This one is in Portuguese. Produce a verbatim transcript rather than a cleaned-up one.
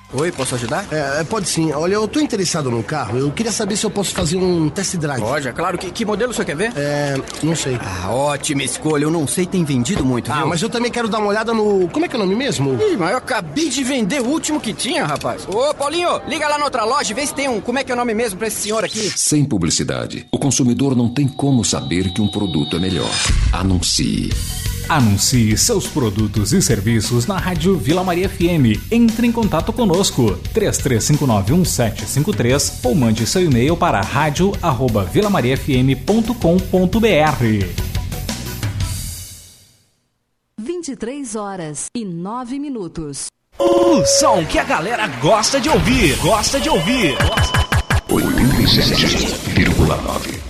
Oi, posso ajudar? É, pode sim. Olha, eu tô interessado num carro. Eu queria saber se eu posso fazer um test drive. Pode, é claro. Que, que modelo você quer ver? É, não sei. Ah, ótima escolha. Eu não sei, tem vendido muito, viu? Ah, mas eu também quero dar uma olhada no... Como é que é o nome mesmo? Ih, mas eu acabei de vender o último que tinha, rapaz. Ô, Paulinho, liga lá na outra loja e vê se tem um... Como é que é o nome mesmo pra esse senhor aqui? Sem publicidade, o consumidor não tem como saber que um produto é melhor. Anuncie. Anuncie seus produtos e serviços na Rádio Vila Maria F M. Entre em contato conosco, três três cinco nove um sete cinco três ou mande seu e-mail para rádio arroba vila maria f m ponto com ponto b r. vinte e três horas e nove minutos. O som que a galera gosta de ouvir. Gosta de ouvir. oitenta e sete vírgula nove